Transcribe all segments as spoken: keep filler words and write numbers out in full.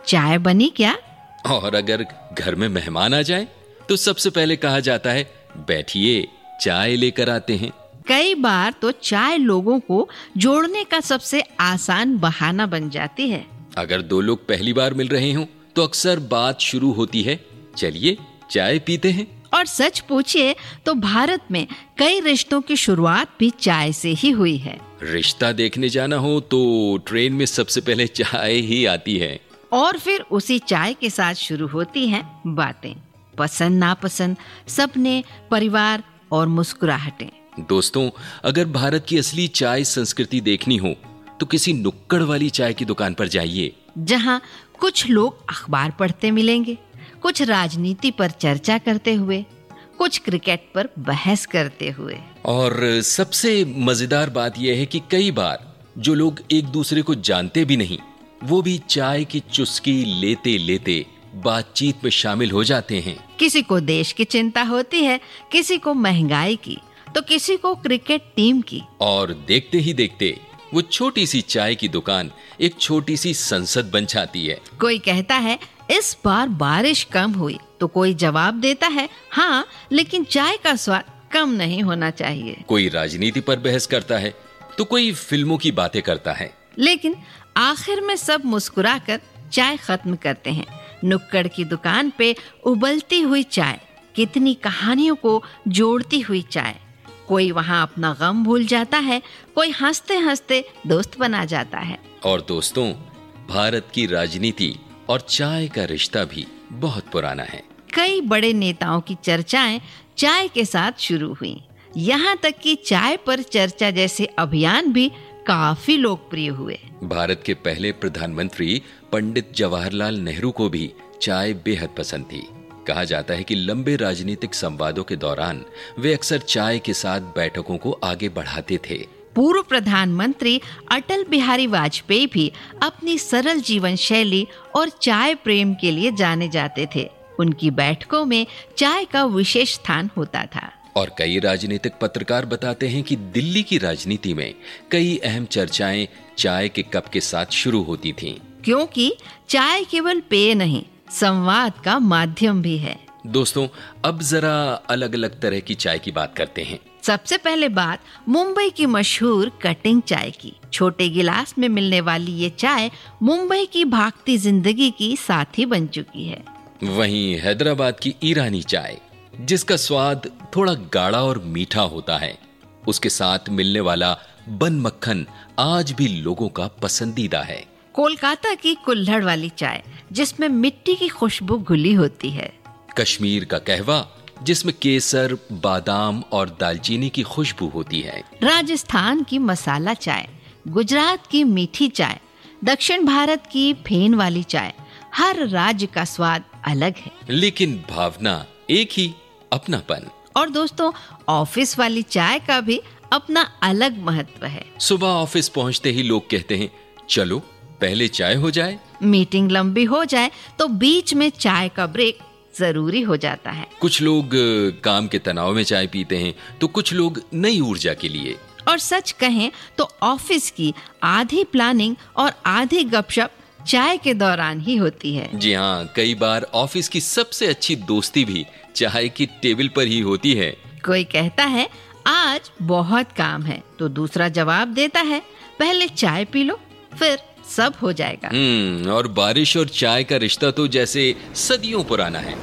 चाय बनी क्या? और अगर घर में मेहमान आ जाए तो सबसे पहले कहा जाता है, बैठिए, चाय लेकर आते हैं। कई बार तो चाय लोगों को जोड़ने का सबसे आसान बहाना बन जाती है। अगर दो लोग पहली बार मिल रहे हों तो अक्सर बात शुरू होती है, चलिए चाय पीते हैं। और सच पूछिए तो भारत में कई रिश्तों की शुरुआत भी चाय से ही हुई है। रिश्ता देखने जाना हो तो ट्रेन में सबसे पहले चाय ही आती है, और फिर उसी चाय के साथ शुरू होती हैं बातें, पसंद नापसंद, सपने, परिवार और मुस्कुराहटें। दोस्तों, अगर भारत की असली चाय संस्कृति देखनी हो तो किसी नुक्कड़ वाली चाय की दुकान पर जाइए, जहां कुछ लोग अखबार पढ़ते मिलेंगे, कुछ राजनीति पर चर्चा करते हुए, कुछ क्रिकेट पर बहस करते हुए। और सबसे मजेदार बात यह है कि कई बार जो लोग एक दूसरे को जानते भी नहीं, वो भी चाय की चुस्की लेते लेते बातचीत में शामिल हो जाते हैं। किसी को देश की चिंता होती है, किसी को महंगाई की, तो किसी को क्रिकेट टीम की। और देखते ही देखते वो छोटी सी चाय की दुकान एक छोटी सी संसद बन जाती है। कोई कहता है इस बार बारिश कम हुई, तो कोई जवाब देता है, हाँ लेकिन चाय का स्वाद कम नहीं होना चाहिए। कोई राजनीति पर बहस करता है तो कोई फिल्मों की बातें करता है, लेकिन आखिर में सब मुस्कुराकर चाय खत्म करते हैं। नुक्कड़ की दुकान पे उबलती हुई चाय, कितनी कहानियों को जोड़ती हुई चाय। कोई वहाँ अपना गम भूल जाता है, कोई हंसते हंसते दोस्त बना जाता है। और दोस्तों, भारत की राजनीति और चाय का रिश्ता भी बहुत पुराना है। कई बड़े नेताओं की चर्चाएं चाय के साथ शुरू हुई। यहाँ तक कि चाय पर चर्चा जैसे अभियान भी काफी लोकप्रिय हुए। भारत के पहले प्रधानमंत्री पंडित जवाहरलाल नेहरू को भी चाय बेहद पसंद थी। कहा जाता है कि लंबे राजनीतिक संवादों के दौरान वे अक्सर चाय के साथ बैठकों को आगे बढ़ाते थे। पूर्व प्रधानमंत्री अटल बिहारी वाजपेयी भी अपनी सरल जीवन शैली और चाय प्रेम के लिए जाने जाते थे। उनकी बैठकों में चाय का विशेष स्थान होता था। और कई राजनीतिक पत्रकार बताते हैं कि दिल्ली की राजनीति में कई अहम चर्चाएं चाय के कप के साथ शुरू होती थीं। क्योंकि चाय केवल पेय नहीं, संवाद का माध्यम भी है। दोस्तों, अब जरा अलग अलग तरह की चाय की बात करते हैं। सबसे पहले बात मुंबई की मशहूर कटिंग चाय की। छोटे गिलास में मिलने वाली ये चाय मुंबई की भागती जिंदगी की साथी बन चुकी है। वहीं हैदराबाद की ईरानी चाय, जिसका स्वाद थोड़ा गाढ़ा और मीठा होता है, उसके साथ मिलने वाला बन मक्खन आज भी लोगों का पसंदीदा है। कोलकाता की कुल्हड़ वाली चाय, जिसमें मिट्टी की खुशबू घुली होती है। कश्मीर का कहवा, जिसमें केसर, बादाम और दालचीनी की खुशबू होती है। राजस्थान की मसाला चाय, गुजरात की मीठी चाय, दक्षिण भारत की फेन वाली चाय। हर राज्य का स्वाद अलग है, लेकिन भावना एक ही, अपनापन। और दोस्तों, ऑफिस वाली चाय का भी अपना अलग महत्व है। सुबह ऑफिस पहुंचते ही लोग कहते हैं, चलो पहले चाय हो जाए। मीटिंग लंबी हो जाए तो बीच में चाय का ब्रेक जरूरी हो जाता है। कुछ लोग काम के तनाव में चाय पीते हैं तो कुछ लोग नई ऊर्जा के लिए। और सच कहें तो ऑफिस की आधी प्लानिंग और आधी गपशप चाय के दौरान ही होती है। जी हाँ, कई बार ऑफिस की सबसे अच्छी दोस्ती भी चाय की टेबल पर ही होती है। कोई कहता है आज बहुत काम है, तो दूसरा जवाब देता है पहले चाय पी लो, फिर सब हो जाएगा। हम्म और बारिश और चाय का रिश्ता तो जैसे सदियों पुराना है।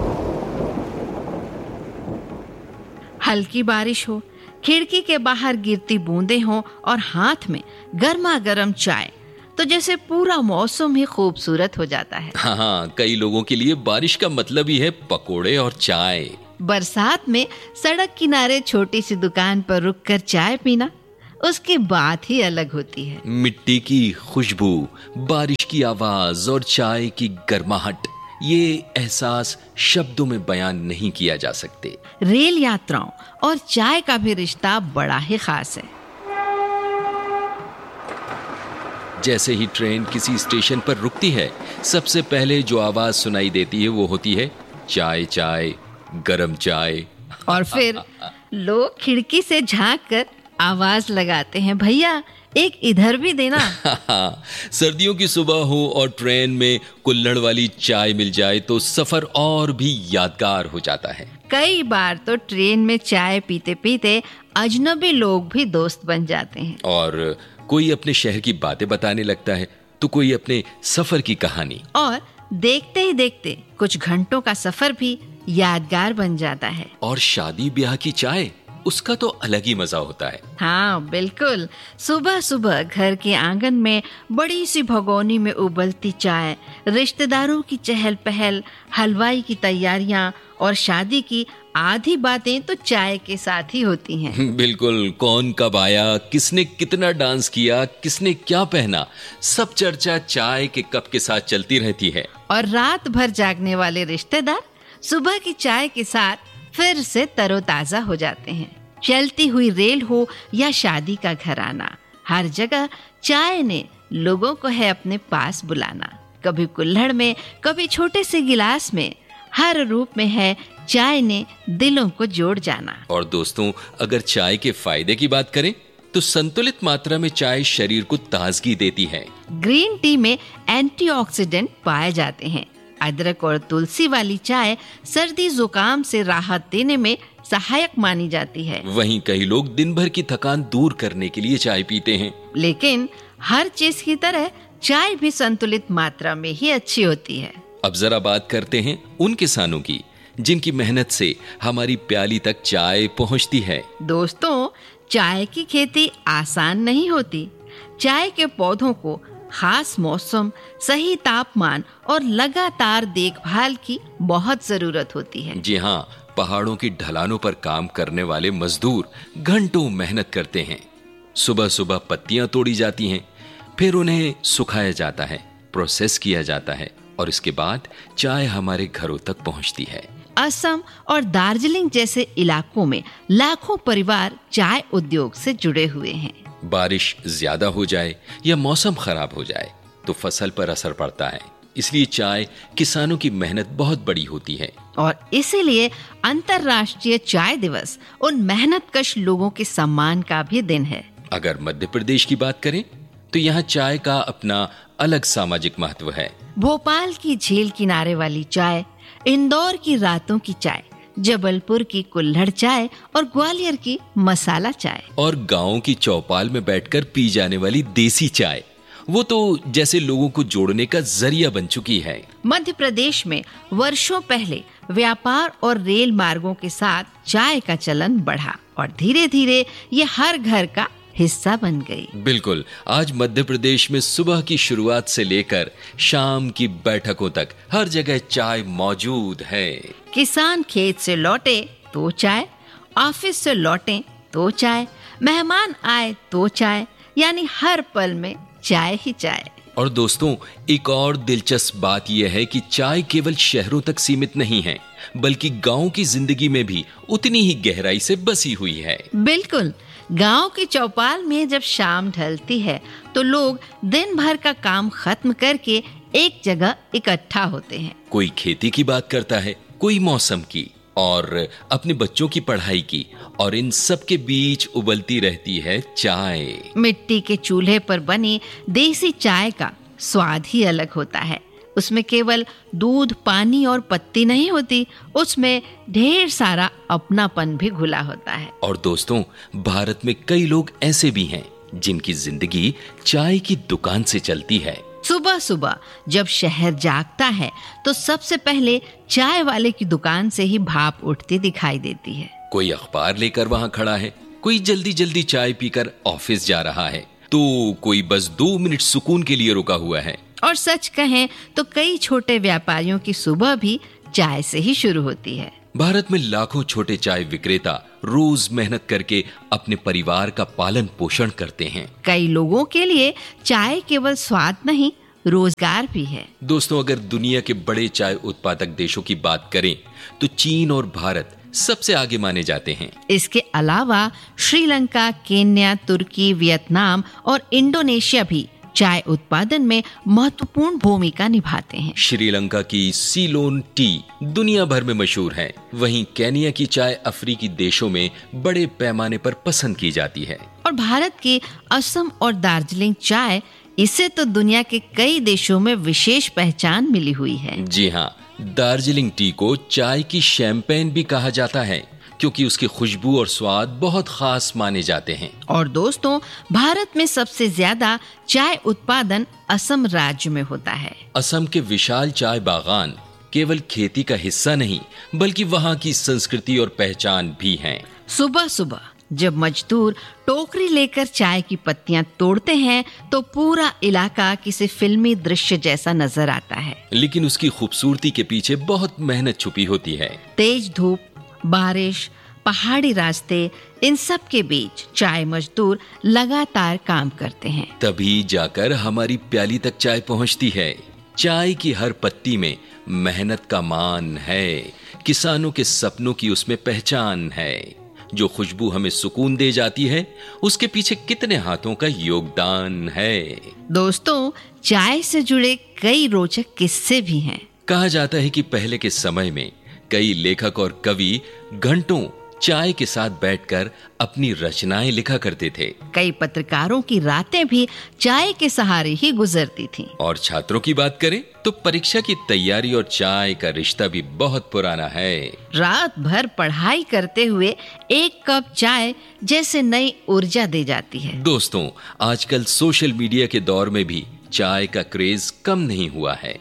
हल्की बारिश हो, खिड़की के बाहर गिरती बूंदें हो और हाथ में गर्मा गर्म चाय, तो जैसे पूरा मौसम ही खूबसूरत हो जाता है। हाँ हाँ, कई लोगों के लिए बारिश का मतलब ही है पकोड़े और चाय। बरसात में सड़क किनारे छोटी सी दुकान पर रुककर चाय पीना, उसकी बात ही अलग होती है। मिट्टी की खुशबू, बारिश की आवाज और चाय की गर्माहट, ये एहसास शब्दों में बयान नहीं किया जा सकते। रेल यात्राओं और चाय का भी रिश्ता बड़ा ही खास है। जैसे ही ट्रेन किसी स्टेशन पर रुकती है, सबसे पहले जो आवाज सुनाई देती है वो होती है चाय चाय, गरम चाय। और फिर लोग खिड़की से झांक कर आवाज लगाते हैं, भैया एक इधर भी देना। सर्दियों की सुबह हो और ट्रेन में कुल्हड़ वाली चाय मिल जाए तो सफर और भी यादगार हो जाता है। कई बार तो ट्रेन में चाय पीते पीते अजनबी लोग भी दोस्त बन जाते हैं। और कोई अपने शहर की बातें बताने लगता है तो कोई अपने सफर की कहानी। और देखते ही देखते कुछ घंटों का सफर भी यादगार बन जाता है। और शादी ब्याह की चाय, उसका तो अलग ही मजा होता है। हाँ बिल्कुल, सुबह सुबह घर के आंगन में बड़ी सी भगोनी में उबलती चाय, रिश्तेदारों की चहल पहल, हलवाई की तैयारियां और शादी की आधी बातें तो चाय के साथ ही होती हैं। बिल्कुल, कौन कब आया, किसने कितना डांस किया, किसने क्या पहना, सब चर्चा चाय के कप के साथ चलती रहती है। और रात भर जागने वाले रिश्तेदार सुबह की चाय के साथ फिर से तरोताजा हो जाते हैं। चलती हुई रेल हो या शादी का घराना, हर जगह चाय ने लोगों को है अपने पास बुलाना। कभी कुल्हड़ में, कभी छोटे से गिलास में, हर रूप में है चाय ने दिलों को जोड़ जाना। और दोस्तों, अगर चाय के फायदे की बात करें तो संतुलित मात्रा में चाय शरीर को ताजगी देती है। ग्रीन टी में एंटीऑक्सीडेंट पाए जाते हैं। अदरक और तुलसी वाली चाय सर्दी जुकाम से राहत देने में सहायक मानी जाती है। वहीं कई लोग दिन भर की थकान दूर करने के लिए चाय पीते हैं। लेकिन हर चीज की तरह चाय भी संतुलित मात्रा में ही अच्छी होती है। अब जरा बात करते हैं उन किसानों की जिनकी मेहनत से हमारी प्याली तक चाय पहुंचती है। दोस्तों, चाय की खेती आसान नहीं होती। चाय के पौधों को खास मौसम, सही तापमान और लगातार देखभाल की बहुत जरूरत होती है। जी हाँ, पहाड़ों की ढलानों पर काम करने वाले मजदूर घंटों मेहनत करते हैं। सुबह सुबह पत्तियां तोड़ी जाती हैं, फिर उन्हें सुखाया जाता है, प्रोसेस किया जाता है और इसके बाद चाय हमारे घरों तक पहुंचती है। असम और दार्जिलिंग जैसे इलाकों में लाखों परिवार चाय उद्योग से जुड़े हुए हैं। बारिश ज्यादा हो जाए या मौसम खराब हो जाए तो फसल पर असर पड़ता है, इसलिए चाय किसानों की मेहनत बहुत बड़ी होती है। और इसीलिए अंतर्राष्ट्रीय चाय दिवस उन मेहनतकश लोगों के सम्मान का भी दिन है। अगर मध्य प्रदेश की बात करें तो यहाँ चाय का अपना अलग सामाजिक महत्व है। भोपाल की झील किनारे वाली चाय, इंदौर की रातों की चाय, जबलपुर की कुल्हड़ चाय और ग्वालियर की मसाला चाय, और गाँव की चौपाल में बैठकर पी जाने वाली देसी चाय, वो तो जैसे लोगों को जोड़ने का जरिया बन चुकी है। मध्य प्रदेश में वर्षों पहले व्यापार और रेल मार्गों के साथ चाय का चलन बढ़ा और धीरे धीरे ये हर घर का हिस्सा बन गई। बिल्कुल, आज मध्य प्रदेश में सुबह की शुरुआत से लेकर शाम की बैठकों तक हर जगह चाय मौजूद है। किसान खेत से लौटे तो चाय, ऑफिस से लौटे तो चाय, मेहमान आए तो चाय, यानी हर पल में चाय ही चाय। और दोस्तों, एक और दिलचस्प बात यह है कि चाय केवल शहरों तक सीमित नहीं है, बल्कि गांव की जिंदगी में भी उतनी ही गहराई से बसी हुई है। बिल्कुल, गांव की चौपाल में जब शाम ढलती है तो लोग दिन भर का काम खत्म करके एक जगह इकट्ठा होते हैं। कोई खेती की बात करता है, कोई मौसम की और अपने बच्चों की पढ़ाई की, और इन सब के बीच उबलती रहती है चाय। मिट्टी के चूल्हे पर बनी देसी चाय का स्वाद ही अलग होता है। उसमें केवल दूध, पानी और पत्ती नहीं होती, उसमें ढेर सारा अपनापन भी घुला होता है। और दोस्तों, भारत में कई लोग ऐसे भी हैं जिनकी जिंदगी चाय की दुकान से चलती है। सुबह सुबह जब शहर जागता है तो सबसे पहले चाय वाले की दुकान से ही भाप उठती दिखाई देती है। कोई अखबार लेकर वहां खड़ा है, कोई जल्दी जल्दी चाय पीकर ऑफिस जा रहा है, तो कोई बस दो मिनट सुकून के लिए रुका हुआ है। और सच कहें तो कई छोटे व्यापारियों की सुबह भी चाय से ही शुरू होती है। भारत में लाखों छोटे चाय विक्रेता रोज मेहनत करके अपने परिवार का पालन पोषण करते हैं। कई लोगों के लिए चाय केवल स्वाद नहीं, रोजगार भी है। दोस्तों, अगर दुनिया के बड़े चाय उत्पादक देशों की बात करें तो चीन और भारत सबसे आगे माने जाते हैं। इसके अलावा श्रीलंका, केन्या, तुर्की, वियतनाम और इंडोनेशिया भी चाय उत्पादन में महत्वपूर्ण भूमिका निभाते हैं। श्रीलंका की सीलोन टी दुनिया भर में मशहूर है। वहीं केन्या की चाय अफ्रीकी देशों में बड़े पैमाने पर पसंद की जाती है। और भारत की असम और दार्जिलिंग चाय, इससे तो दुनिया के कई देशों में विशेष पहचान मिली हुई है। जी हाँ, दार्जिलिंग टी को चाय की शैंपेन भी कहा जाता है, क्योंकि उसकी खुशबू और स्वाद बहुत खास माने जाते हैं। और दोस्तों, भारत में सबसे ज्यादा चाय उत्पादन असम राज्य में होता है। असम के विशाल चाय बागान केवल खेती का हिस्सा नहीं, बल्कि वहाँ की संस्कृति और पहचान भी हैं। सुबह सुबह जब मजदूर टोकरी लेकर चाय की पत्तियां तोड़ते हैं तो पूरा इलाका किसी फिल्मी दृश्य जैसा नजर आता है। लेकिन उसकी खूबसूरती के पीछे बहुत मेहनत छुपी होती है। तेज धूप, बारिश, पहाड़ी रास्ते, इन सब के बीच चाय मजदूर लगातार काम करते हैं। तभी जाकर हमारी प्याली तक चाय पहुंचती है। चाय की हर पत्ती में मेहनत का मान है, किसानों के सपनों की उसमें पहचान है। जो खुशबू हमें सुकून दे जाती है, उसके पीछे कितने हाथों का योगदान है। दोस्तों, चाय से जुड़े कई रोचक किस्से भी हैं। कहा जाता है कि पहले के समय में कई लेखक और कवि घंटों चाय के साथ बैठकर अपनी रचनाएं लिखा करते थे। कई पत्रकारों की रातें भी चाय के सहारे ही गुजरती थीं। और छात्रों की बात करें तो परीक्षा की तैयारी और चाय का रिश्ता भी बहुत पुराना है। रात भर पढ़ाई करते हुए एक कप चाय जैसे नई ऊर्जा दे जाती है। दोस्तों, आजकल सोशल मीडिया के दौर में भी चाय का क्रेज कम नहीं हुआ है,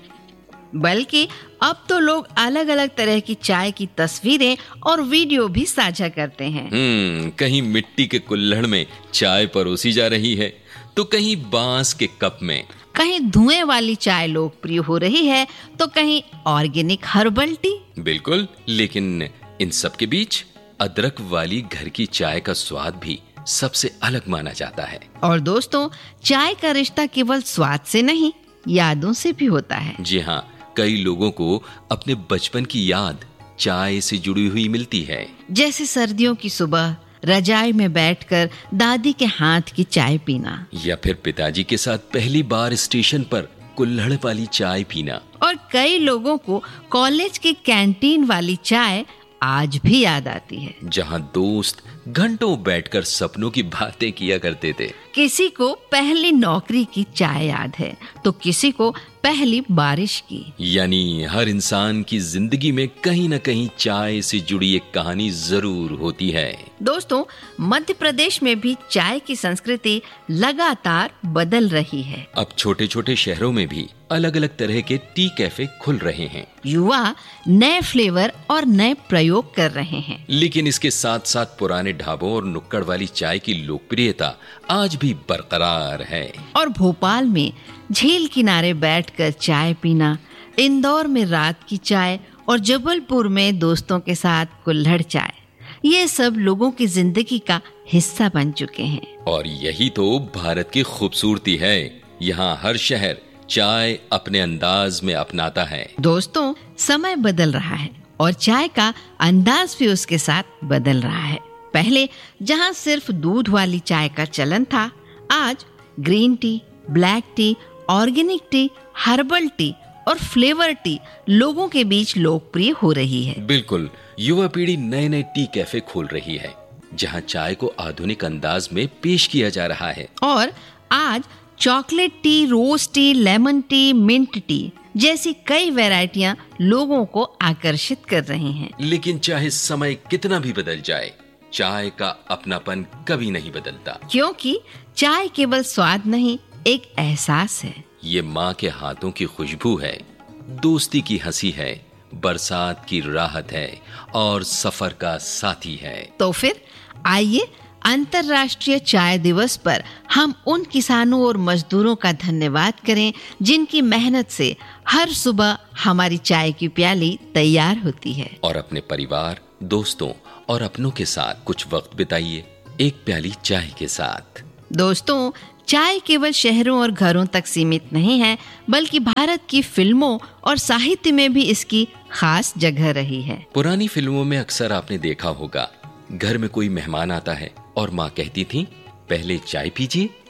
बल्कि अब तो लोग अलग अलग तरह की चाय की तस्वीरें और वीडियो भी साझा करते हैं। हम्म, कहीं मिट्टी के कुल्हड़ में चाय परोसी जा रही है, तो कहीं बांस के कप में, कहीं धुएं वाली चाय लोकप्रिय हो रही है, तो कहीं ऑर्गेनिक हर्बल टी। बिल्कुल, लेकिन इन सब के बीच अदरक वाली घर की चाय का स्वाद भी सबसे अलग माना जाता है। और दोस्तों, चाय का रिश्ता केवल स्वाद से नहीं, यादों से भी होता है। जी हाँ, कई लोगों को अपने बचपन की याद चाय से जुड़ी हुई मिलती है। जैसे सर्दियों की सुबह रजाई में बैठकर दादी के हाथ की चाय पीना, या फिर पिताजी के साथ पहली बार स्टेशन पर कुल्हड़ वाली चाय पीना। और कई लोगों को कॉलेज की कैंटीन वाली चाय आज भी याद आती है, जहाँ दोस्त घंटों बैठकर सपनों की बातें किया करते थे। किसी को पहली नौकरी की चाय याद है, तो किसी को पहली बारिश की। यानी हर इंसान की जिंदगी में कहीं न कहीं चाय से जुड़ी एक कहानी जरूर होती है। दोस्तों, मध्य प्रदेश में भी चाय की संस्कृति लगातार बदल रही है। अब छोटे छोटे शहरों में भी अलग अलग तरह के टी कैफे खुल रहे हैं। युवा नए फ्लेवर और नए प्रयोग कर रहे हैं। लेकिन इसके साथ साथ पुराने ढाबों और नुक्कड़ वाली चाय की लोकप्रियता आज भी बरकरार है। और भोपाल में झील किनारे बैठकर चाय पीना, इंदौर में रात की चाय और जबलपुर में दोस्तों के साथ कुल्हड़ चाय, ये सब लोगों की जिंदगी का हिस्सा बन चुके हैं। और यही तो भारत की खूबसूरती है। यहाँ हर शहर चाय अपने अंदाज में अपनाता है। दोस्तों, समय बदल रहा है और चाय का अंदाज भी उसके साथ बदल रहा है। पहले जहाँ सिर्फ दूध वाली चाय का चलन था, आज green tea, black T, organic T, herbal tea और फ्लेवर टी लोगों के बीच लोकप्रिय हो रही है। बिल्कुल, युवा पीढ़ी नए नए टी कैफे खोल रही है, जहां चाय को आधुनिक अंदाज में पेश किया जा रहा है। और आज चॉकलेट टी, रोज T, lemon tea, mint T जैसी कई वैरायटियां लोगों को आकर्षित कर रही हैं। लेकिन चाहे समय कितना भी बदल जाए, चाय का अपनापन कभी नहीं बदलता, क्योंकि चाय केवल स्वाद नहीं, एक एहसास है। ये माँ के हाथों की खुशबू है, दोस्ती की हंसी है, बरसात की राहत है और सफर का साथी है। तो फिर आइए अंतर्राष्ट्रीय चाय दिवस पर हम उन किसानों और मजदूरों का धन्यवाद करें जिनकी मेहनत से हर सुबह हमारी चाय की प्याली तैयार होती है। और अपने परिवार, दोस्तों और अपनों के साथ कुछ वक्त बिताइए एक प्याली चाय के साथ। दोस्तों, चाय केवल शहरों और घरों तक सीमित नहीं है, बल्कि भारत की फिल्मों और साहित्य में भी इसकी खास जगह रही है। पुरानी फिल्मों में अक्सर आपने देखा होगा, घर में कोई मेहमान आता है और माँ कहती थी, पहले चाय पीजिए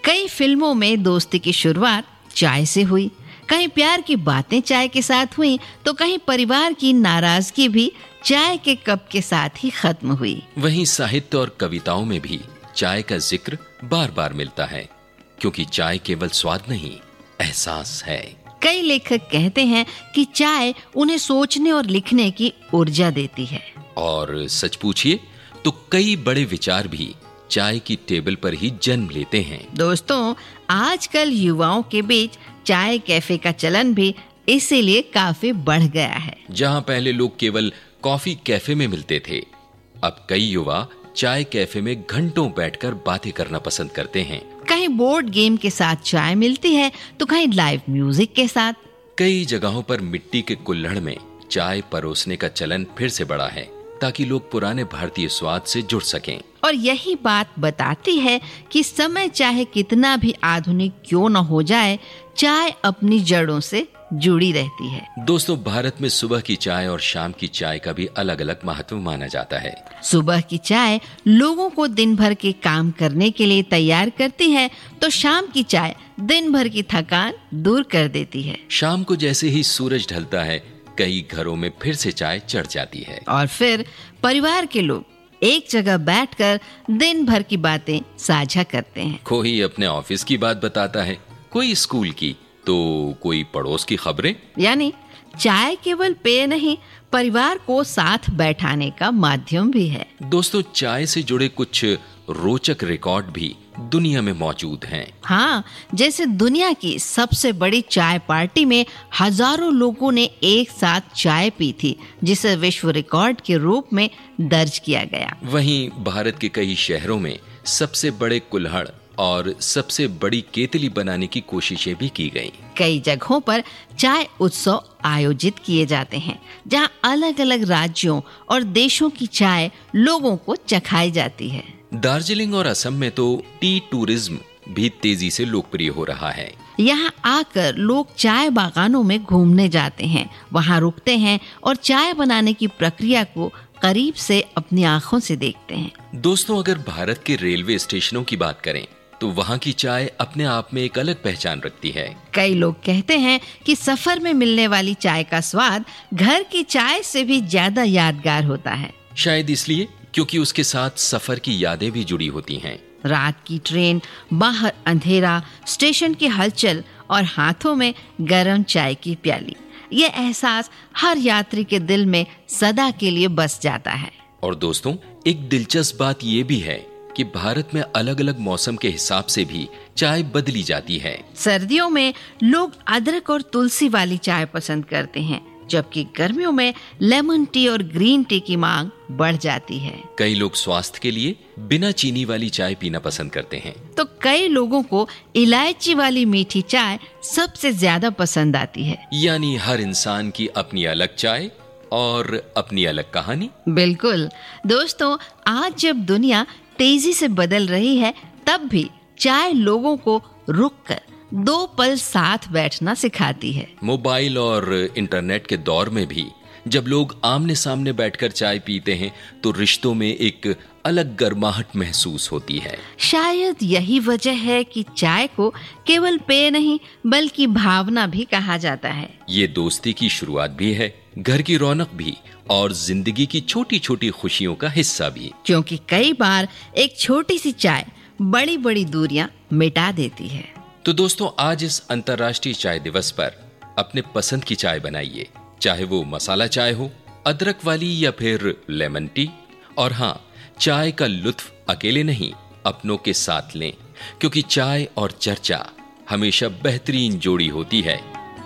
कई फिल्मों में दोस्ती की शुरुआत चाय से हुई, कहीं प्यार की बातें चाय के साथ हुई, तो कहीं परिवार की नाराजगी भी चाय के कप के साथ ही खत्म हुई। वहीं साहित्य और कविताओं में भी चाय का जिक्र बार बार मिलता है, क्योंकि चाय केवल स्वाद नहीं, एहसास है। कई लेखक कहते हैं कि चाय उन्हें सोचने और लिखने की ऊर्जा देती है। और सच पूछिए तो कई बड़े विचार भी चाय की टेबल पर ही जन्म लेते हैं। दोस्तों, आजकल युवाओं के बीच चाय कैफे का चलन भी इसीलिए काफी बढ़ गया है। जहां पहले लोग केवल कॉफी कैफे में मिलते थे, अब कई युवा चाय कैफे में घंटों बैठकर बातें करना पसंद करते हैं। कहीं बोर्ड गेम के साथ चाय मिलती है तो कहीं लाइव म्यूजिक के साथ। कई जगहों पर मिट्टी के कुल्हड़ में चाय परोसने का चलन फिर से बढ़ा है, ताकि लोग पुराने भारतीय स्वाद से जुड़ सकें। और यही बात बताती है कि समय चाहे कितना भी आधुनिक क्यों न हो जाए, चाय अपनी जड़ों से जुड़ी रहती है। दोस्तों, भारत में सुबह की चाय और शाम की चाय का भी अलग अलग महत्व माना जाता है। सुबह की चाय लोगों को दिन भर के काम करने के लिए तैयार करती है, तो शाम की चाय दिन भर की थकान दूर कर देती है। शाम को जैसे ही सूरज ढलता है, कई घरों में फिर से चाय चढ़ जाती है और फिर परिवार के लोग एक जगह बैठकर दिन भर की बातें साझा करते हैं। कोई अपने ऑफिस की बात बताता है, कोई स्कूल की, तो कोई पड़ोस की खबरें। यानी चाय केवल पेय नहीं, परिवार को साथ बैठाने का माध्यम भी है। दोस्तों, चाय से जुड़े कुछ रोचक रिकॉर्ड भी दुनिया में मौजूद हैं। हाँ, जैसे दुनिया की सबसे बड़ी चाय पार्टी में हजारों लोगों ने एक साथ चाय पी थी, जिसे विश्व रिकॉर्ड के रूप में दर्ज किया गया। वहीं भारत के कई शहरों में सबसे बड़े कुल्हड़ और सबसे बड़ी केतली बनाने की कोशिशें भी की गईं। कई जगहों पर चाय उत्सव आयोजित किए जाते हैं, जहां अलग अलग राज्यों और देशों की चाय लोगों को चखाई जाती है। दार्जिलिंग और असम में तो टी टूरिज्म भी तेजी से लोकप्रिय हो रहा है। यहाँ आकर लोग चाय बागानों में घूमने जाते हैं, वहाँ रुकते हैं और चाय बनाने की प्रक्रिया को करीब से अपनी आंखों से देखते हैं। दोस्तों, अगर भारत के रेलवे स्टेशनों की बात करें तो वहाँ की चाय अपने आप में एक अलग पहचान रखती है। कई लोग कहते हैं कि सफर में मिलने वाली चाय का स्वाद घर की चाय से भी ज्यादा यादगार होता है। शायद इसलिए क्योंकि उसके साथ सफर की यादें भी जुड़ी होती हैं। रात की ट्रेन, बाहर अंधेरा, स्टेशन की हलचल और हाथों में गरम चाय की प्याली, ये एहसास हर यात्री के दिल में सदा के लिए बस जाता है। और दोस्तों, एक दिलचस्प बात ये भी है कि भारत में अलग अलग मौसम के हिसाब से भी चाय बदली जाती है। सर्दियों में लोग अदरक और तुलसी वाली चाय पसंद करते हैं, जबकि गर्मियों में लेमन टी और ग्रीन टी की मांग बढ़ जाती है। कई लोग स्वास्थ्य के लिए बिना चीनी वाली चाय पीना पसंद करते हैं, तो कई लोगों को इलायची वाली मीठी चाय सबसे ज्यादा पसंद आती है। यानी हर इंसान की अपनी अलग चाय और अपनी अलग कहानी। बिल्कुल दोस्तों, आज जब दुनिया तेजी से बदल रही है, तब भी चाय लोगों को रुककर दो पल साथ बैठना सिखाती है। मोबाइल और इंटरनेट के दौर में भी जब लोग आमने सामने बैठकर चाय पीते हैं तो रिश्तों में एक अलग गर्माहट महसूस होती है। शायद यही वजह है कि चाय को केवल पेय नहीं बल्कि भावना भी कहा जाता है। ये दोस्ती की शुरुआत भी है, घर की रौनक भी और जिंदगी की छोटी छोटी खुशियों का हिस्सा भी। क्योंकि कई बार एक छोटी सी चाय बड़ी बड़ी दूरियां मिटा देती है। तो दोस्तों, आज इस अंतर्राष्ट्रीय चाय दिवस पर अपने पसंद की चाय बनाइए, चाहे वो मसाला चाय हो, अदरक वाली या फिर लेमन टी। और हाँ, चाय का लुत्फ अकेले नहीं, अपनों के साथ लें, क्योंकि चाय और चर्चा हमेशा बेहतरीन जोड़ी होती है।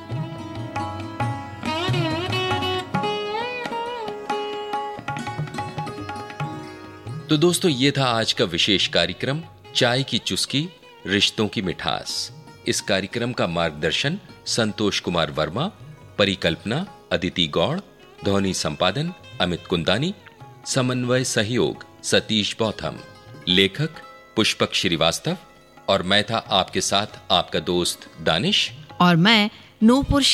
तो दोस्तों, ये था आज का विशेष कार्यक्रम चाय की चुस्की, रिश्तों की मिठास। इस कार्यक्रम का मार्गदर्शन संतोष कुमार वर्मा, परिकल्पना अदिति गौड़, ध्वनि संपादन अमित कुंदानी, समन्वय सहयोग सतीश बौथम, लेखक पुष्पक श्रीवास्तव, और मैं था आपके साथ आपका दोस्त दानिश, और मैं नूपुर